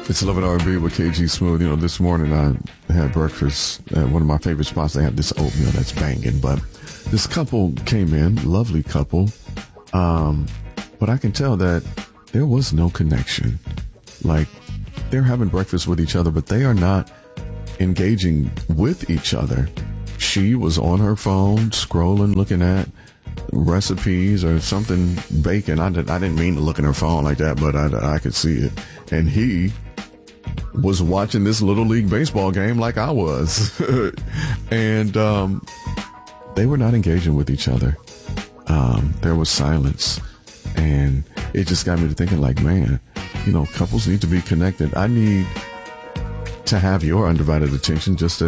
It's Love and R&B with KG Smooth. You know, this morning I had breakfast at one of my favorite spots. They have this oatmeal that's banging, but this couple came in, lovely couple. But I can tell that there was no connection. Like, they're having breakfast with each other, but they are not engaging with each other. She was on her phone, scrolling, looking at recipes or something baking. I didn't mean to look at her phone like that, but I could see it. And he was watching this Little League baseball game like I was. And they were not engaging with each other. There was silence. And it just got me to thinking, like, man, you know, couples need to be connected. I need to have your undivided attention just